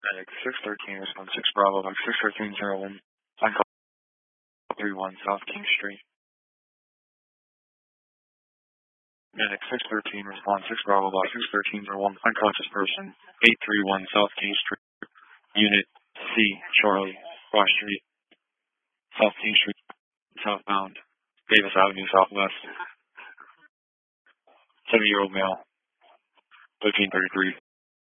Medic 613, response 6 Bravo, Box 61301, find call 31 South King Street. Medic 613, response 6 Bravo, Box 61301, find conscious person, 831 South King Street, Unit C, Charlie, Cross Street, South King Street, southbound, Davis Avenue, Southwest. 70-year-old male, 1333.